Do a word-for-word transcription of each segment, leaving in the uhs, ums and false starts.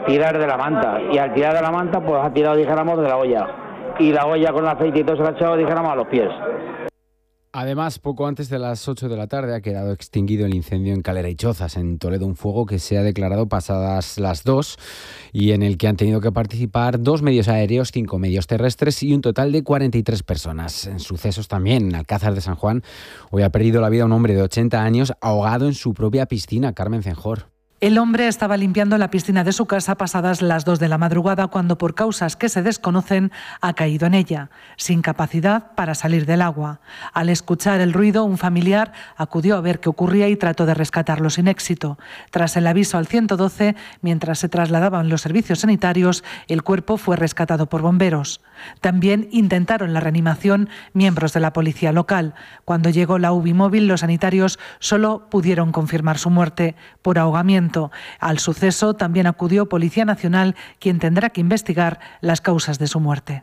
tirar de la manta, y al tirar de la manta pues ha tirado, dijéramos, de la olla, y la olla con el aceite y todo se la ha echado, dijéramos, a los pies. Además, poco antes de las ocho de la tarde ha quedado extinguido el incendio en Calera y Chozas, en Toledo, un fuego que se ha declarado pasadas las dos y en el que han tenido que participar dos medios aéreos, cinco medios terrestres y un total de cuarenta y tres personas. En sucesos también, en Alcázar de San Juan, hoy ha perdido la vida un hombre de ochenta años ahogado en su propia piscina. Carmen Cenjor. El hombre estaba limpiando la piscina de su casa pasadas las dos de la madrugada cuando, por causas que se desconocen, ha caído en ella, sin capacidad para salir del agua. Al escuchar el ruido, un familiar acudió a ver qué ocurría y trató de rescatarlo sin éxito. Tras el aviso al ciento doce, mientras se trasladaban los servicios sanitarios, el cuerpo fue rescatado por bomberos. También intentaron la reanimación miembros de la policía local. Cuando llegó la U B I móvil, los sanitarios solo pudieron confirmar su muerte por ahogamiento. Al suceso también acudió Policía Nacional, quien tendrá que investigar las causas de su muerte.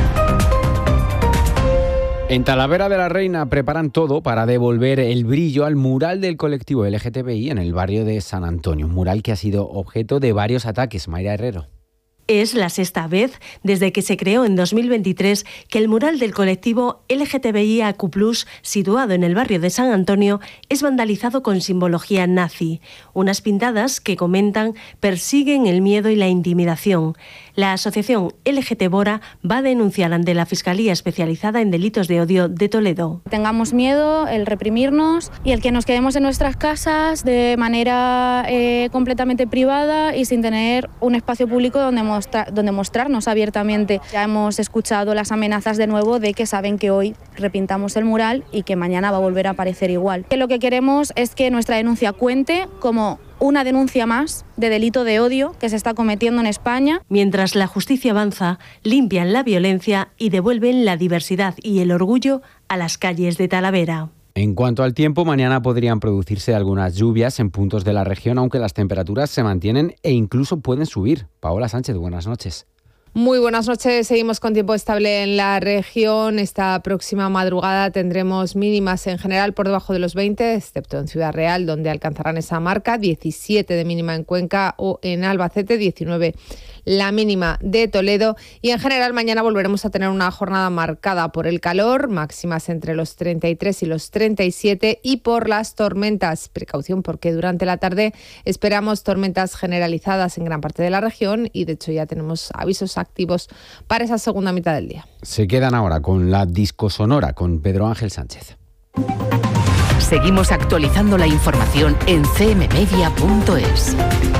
En Talavera de la Reina preparan todo para devolver el brillo al mural del colectivo L G T B I en el barrio de San Antonio, un mural que ha sido objeto de varios ataques. Mayra Herrero. Es la sexta vez desde que se creó en dos mil veintitrés que el mural del colectivo L G T B I A Q plus, situado en el barrio de San Antonio, es vandalizado con simbología nazi. Unas pintadas que, comentan, persiguen el miedo y la intimidación. La asociación L G T Bora va a denunciar ante la Fiscalía Especializada en Delitos de Odio de Toledo. Tengamos miedo, el reprimirnos y el que nos quedemos en nuestras casas de manera eh, completamente privada y sin tener un espacio público donde mostra, donde mostrarnos abiertamente. Ya hemos escuchado las amenazas de nuevo de que saben que hoy repintamos el mural y que mañana va a volver a aparecer igual. Que lo que queremos es que nuestra denuncia cuente como una denuncia más de delito de odio que se está cometiendo en España. Mientras la justicia avanza, limpian la violencia y devuelven la diversidad y el orgullo a las calles de Talavera. En cuanto al tiempo, mañana podrían producirse algunas lluvias en puntos de la región, aunque las temperaturas se mantienen e incluso pueden subir. Paola Sánchez, buenas noches. Muy buenas noches, seguimos con tiempo estable en la región. Esta próxima madrugada tendremos mínimas en general por debajo de los veinte, excepto en Ciudad Real, donde alcanzarán esa marca, diecisiete de mínima en Cuenca o en Albacete, diecinueve la mínima de Toledo. Y en general mañana volveremos a tener una jornada marcada por el calor, máximas entre los treinta y tres y los treinta y siete, y por las tormentas. Precaución porque durante la tarde esperamos tormentas generalizadas en gran parte de la región y de hecho ya tenemos avisos activos para esa segunda mitad del día. Se quedan ahora con la disco sonora con Pedro Ángel Sánchez. Seguimos actualizando la información en c m media punto es.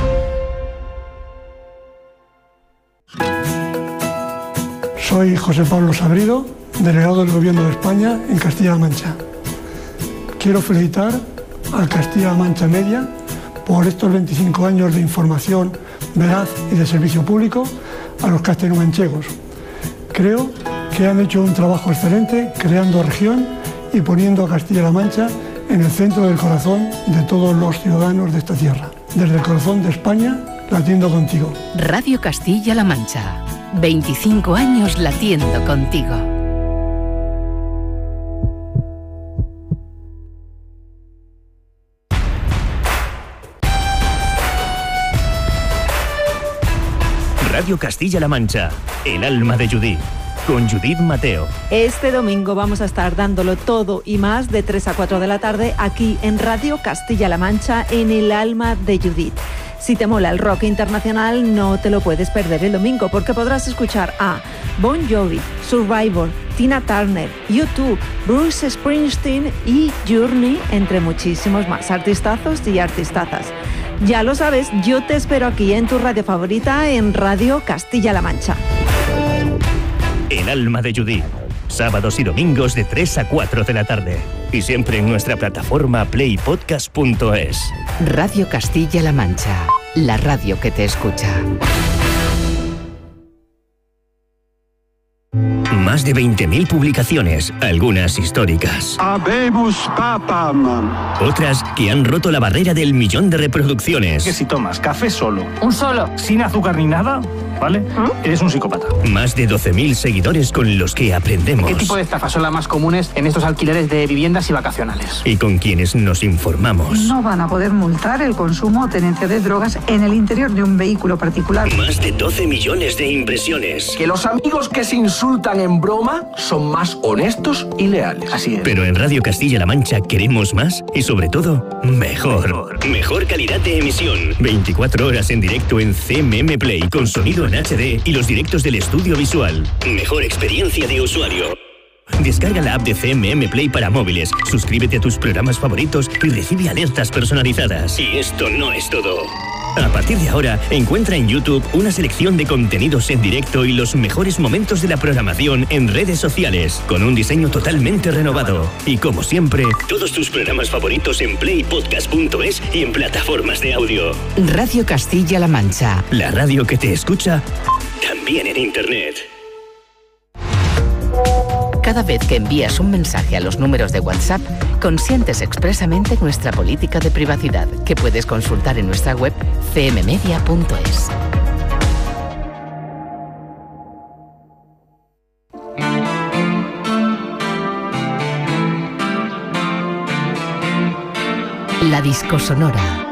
Soy José Pablo Sabrido, delegado del Gobierno de España en Castilla-La Mancha. Quiero felicitar a Castilla-La Mancha Media por estos veinticinco años de información veraz y de servicio público a los castellanomanchegos. Creo que han hecho un trabajo excelente creando región y poniendo a Castilla-La Mancha en el centro del corazón de todos los ciudadanos de esta tierra. Desde el corazón de España, latiendo contigo. Radio Castilla-La Mancha. veinticinco años latiendo contigo. Radio Castilla-La Mancha, el alma de Judith, con Judith Mateo. Este domingo vamos a estar dándolo todo y más de tres a cuatro de la tarde aquí en Radio Castilla-La Mancha, en el alma de Judith. Si te mola el rock internacional, no te lo puedes perder el domingo, porque podrás escuchar a Bon Jovi, Survivor, Tina Turner, U dos, Bruce Springsteen y Journey, entre muchísimos más artistazos y artistazas. Ya lo sabes, yo te espero aquí en tu radio favorita, en Radio Castilla-La Mancha. El alma de Judith, sábados y domingos de tres a cuatro de la tarde. Y siempre en nuestra plataforma play podcast punto es. Radio Castilla-La Mancha, la radio que te escucha. Más de veinte mil publicaciones, algunas históricas. Habemus papam. Otras que han roto la barrera del millón de reproducciones. Que si tomas café solo. Un solo. Sin azúcar ni nada. ¿vale? Eres un psicópata. Más de doce mil seguidores con los que aprendemos. ¿Qué tipo de estafas son las más comunes en estos alquileres de viviendas y vacacionales? Y con quienes nos informamos. No van a poder multar el consumo o tenencia de drogas en el interior de un vehículo particular. Más de doce millones de impresiones. Que los amigos que se insultan en broma son más honestos y leales. Así es. Pero en Radio Castilla-La Mancha queremos más y sobre todo, mejor. Mejor calidad de emisión. veinticuatro horas en directo en C M M Play con sonido en H D y los directos del estudio visual. Mejor experiencia de usuario. Descarga la app de C M M Play para móviles, suscríbete a tus programas favoritos y recibe alertas personalizadas. Y esto no es todo. A partir de ahora, encuentra en YouTube una selección de contenidos en directo y los mejores momentos de la programación en redes sociales, con un diseño totalmente renovado. Y como siempre, todos tus programas favoritos en play podcast punto es y en plataformas de audio. Radio Castilla-La Mancha. La radio que te escucha, también en Internet. Cada vez que envías un mensaje a los números de WhatsApp, consientes expresamente nuestra política de privacidad, que puedes consultar en nuestra web c m media punto es. La disco sonora.